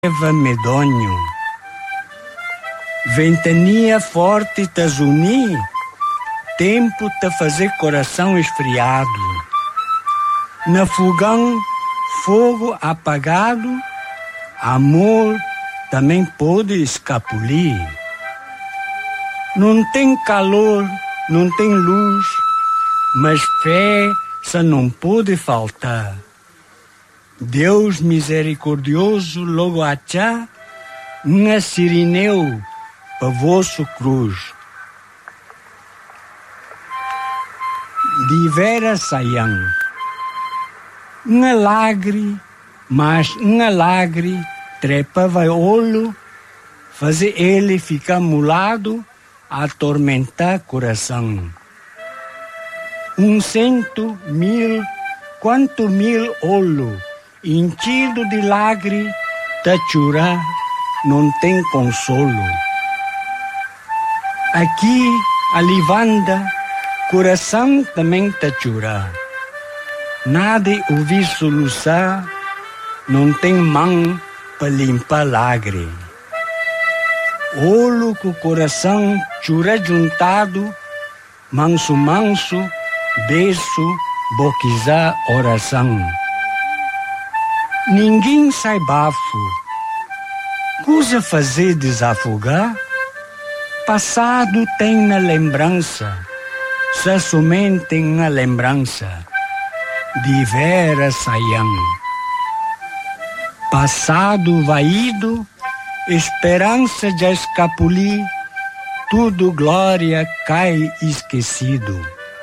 Eva medonho, ventania forte te zuni, tempo te fazer coração esfriado. Na fogão, fogo apagado, amor também pode escapulir. Não tem calor, não tem luz, mas fé só não pode faltar. Deus misericordioso logo achá, uma sirineu para vosso cruz. De vera saiam, uma lagre, mas uma lagre trepa vai olho, fazer ele ficar mulado, atormentar coração. 100.000, quanto mil olho, enchido de lágrimas, te chorar, não tem consolo. Aqui, a livanda, coração também te chorar. Nada ouvir soluçar, não tem mão para limpar lágrimas. Olho com o coração chora juntado, manso, beijo, boquizar oração. Ninguém sai bafo. Coisa fazer desafogar? Passado tem na lembrança, só somente na lembrança. De vera saiam. Passado vaído, esperança já escapulir, tudo glória cai esquecido.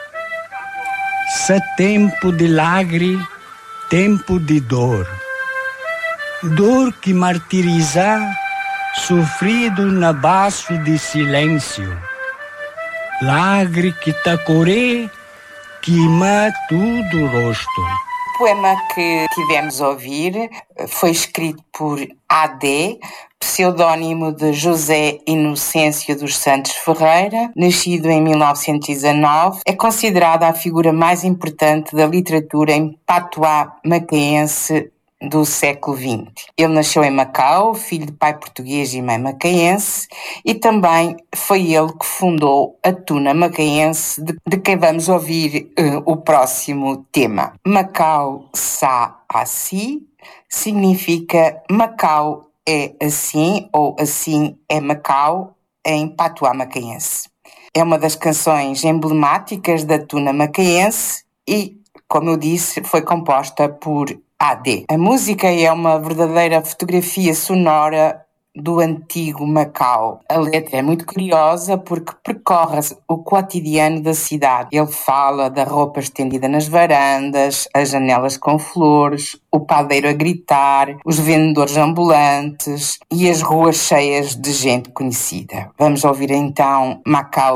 Se tempo de lágrima, tempo de dor. Dor que martirizar, sofrido na baço de silêncio. Lágrima que te corê, queima tudo o rosto. O poema que tivemos a ouvir foi escrito por A.D., pseudónimo de José Inocêncio dos Santos Ferreira, nascido em 1919, é considerada a figura mais importante da literatura em patuá macaense do século XX. Ele nasceu em Macau, filho de pai português e mãe macaense, e também foi ele que fundou a Tuna Macaense, de quem vamos ouvir o próximo tema. Macau Sa Assi significa Macau é assim, ou assim é Macau, em patuá macaense. É uma das canções emblemáticas da Tuna Macaense e, como eu disse, foi composta por A.D. A música é uma verdadeira fotografia sonora do antigo Macau. A letra é muito curiosa porque percorre o cotidiano da cidade. Ele fala da roupa estendida nas varandas, as janelas com flores, o padeiro a gritar, os vendedores ambulantes e as ruas cheias de gente conhecida. Vamos ouvir então Macau